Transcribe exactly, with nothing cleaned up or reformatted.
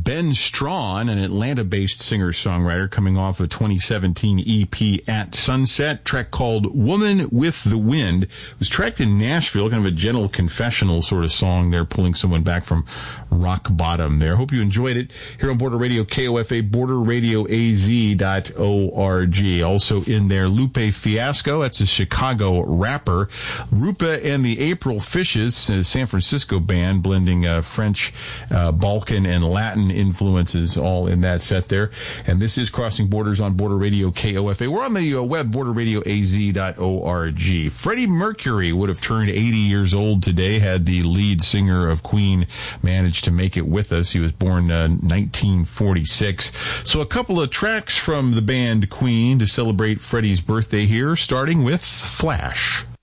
Ben Strawn, an Atlanta-based singer-songwriter coming off a twenty seventeen E P At Sunset, track called Woman with the Wind. It was tracked in Nashville, kind of a gentle confessional sort of song there, pulling someone back from rock bottom there. Hope you enjoyed it here on Border Radio K O F A, border radio a z dot org. Also in there, Lupe Fiasco, that's a Chicago rapper. Rupa and the April Fishes, a San Francisco band, blending uh, French, uh, Balkan, and Latin influences all in that set there. And this is Crossing Borders on Border Radio K O F A. We're on the uh, web, border radio a z dot org. Freddie Mercury would have turned eighty years old today had the lead singer of Queen managed to make it with us. He was born uh, nineteen forty-six. So a couple of tracks from the band Queen to celebrate Freddie's birthday here, starting with Flash.